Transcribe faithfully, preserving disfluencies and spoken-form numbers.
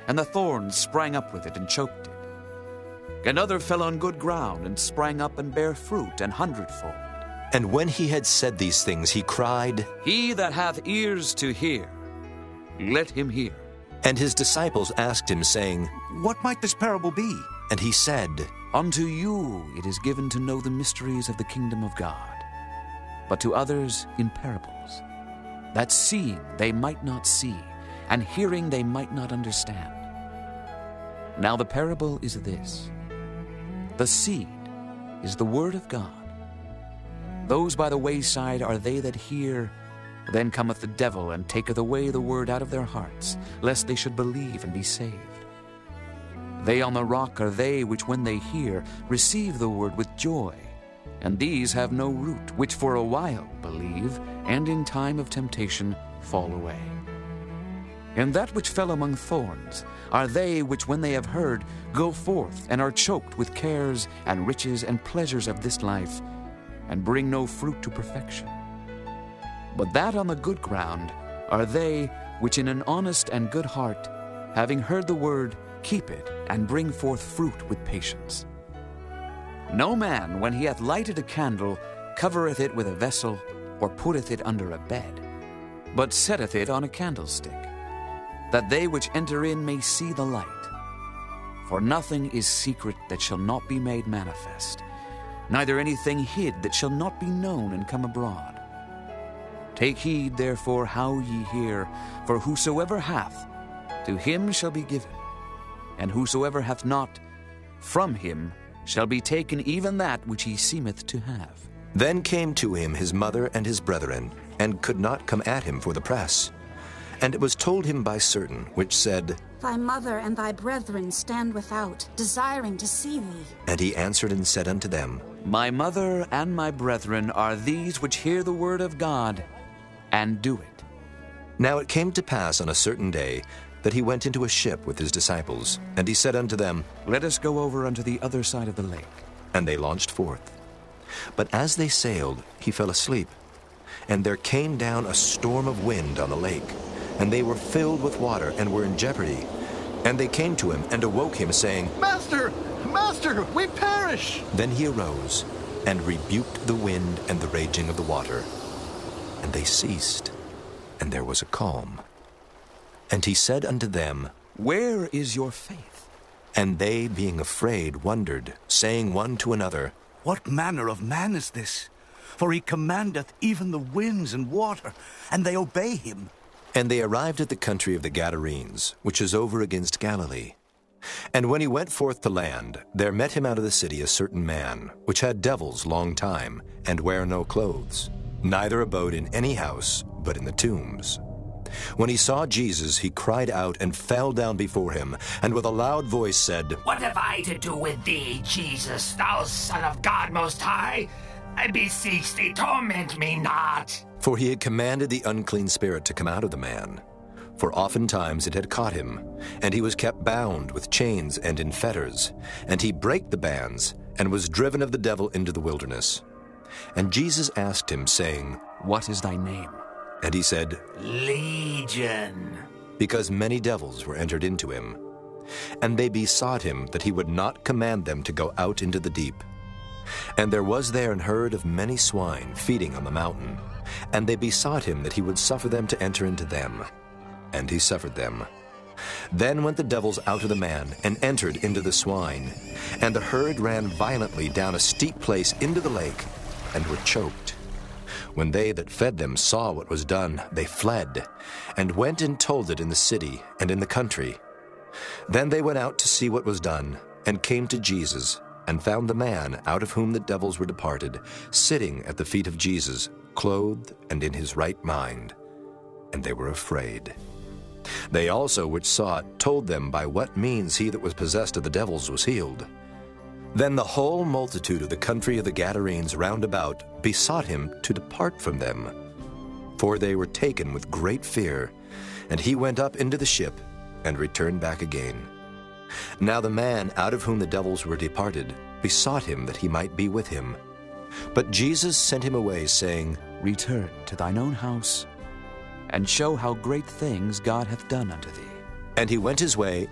and the thorns sprang up with it and choked it. Another fell on good ground, and sprang up and bare fruit an hundredfold. And when he had said these things, he cried, He that hath ears to hear, let him hear. And his disciples asked him, saying, What might this parable be? And he said, Unto you it is given to know the mysteries of the kingdom of God, but to others in parables, that seeing they might not see, and hearing they might not understand. Now the parable is this. The seed is the word of God. Those by the wayside are they that hear. Then cometh the devil, and taketh away the word out of their hearts, lest they should believe and be saved. They on the rock are they which, when they hear, receive the word with joy. And these have no root, which for a while believe, and in time of temptation fall away. And that which fell among thorns are they which, when they have heard, go forth, and are choked with cares and riches and pleasures of this life, and bring no fruit to perfection. But that on the good ground are they which in an honest and good heart, having heard the word, keep it, and bring forth fruit with patience. No man, when he hath lighted a candle, covereth it with a vessel, or putteth it under a bed, but setteth it on a candlestick, that they which enter in may see the light. For nothing is secret that shall not be made manifest, neither anything hid that shall not be known and come abroad. Take heed, therefore, how ye hear, for whosoever hath, to him shall be given, and whosoever hath not, from him shall be taken even that which he seemeth to have. Then came to him his mother and his brethren, and could not come at him for the press. And it was told him by certain, which said, Thy mother and thy brethren stand without, desiring to see thee. And he answered and said unto them, My mother and my brethren are these which hear the word of God, and do it. Now it came to pass on a certain day, that he went into a ship with his disciples, and he said unto them, Let us go over unto the other side of the lake. And they launched forth. But as they sailed, he fell asleep. And there came down a storm of wind on the lake, and they were filled with water, and were in jeopardy. And they came to him, and awoke him, saying, Master! Master! We perish! Then he arose, and rebuked the wind and the raging of the water. And they ceased, and there was a calm. And he said unto them, Where is your faith? And they, being afraid, wondered, saying one to another, What manner of man is this? For he commandeth even the winds and water, and they obey him. And they arrived at the country of the Gadarenes, which is over against Galilee. And when he went forth to land, there met him out of the city a certain man, which had devils long time, and bare no clothes, neither abode in any house, but in the tombs. When he saw Jesus, he cried out and fell down before him, and with a loud voice said, What have I to do with thee, Jesus, thou Son of God Most High? I beseech thee, torment me not. For he had commanded the unclean spirit to come out of the man. For oftentimes it had caught him, and he was kept bound with chains and in fetters. And he brake the bands, and was driven of the devil into the wilderness. And Jesus asked him, saying, What is thy name? And he said, Legion. Because many devils were entered into him. And they besought him that he would not command them to go out into the deep. And there was there an herd of many swine feeding on the mountain. And they besought him that he would suffer them to enter into them. And he suffered them. Then went the devils out of the man, and entered into the swine. And the herd ran violently down a steep place into the lake, and were choked. When they that fed them saw what was done, they fled, and went and told it in the city and in the country. Then they went out to see what was done, and came to Jesus, and found the man out of whom the devils were departed, sitting at the feet of Jesus, clothed and in his right mind. And they were afraid. They also which saw it told them by what means he that was possessed of the devils was healed. Then the whole multitude of the country of the Gadarenes round about besought him to depart from them. For they were taken with great fear, and he went up into the ship, and returned back again. Now the man out of whom the devils were departed besought him that he might be with him. But Jesus sent him away, saying, Return to thine own house, and show how great things God hath done unto thee. And he went his way,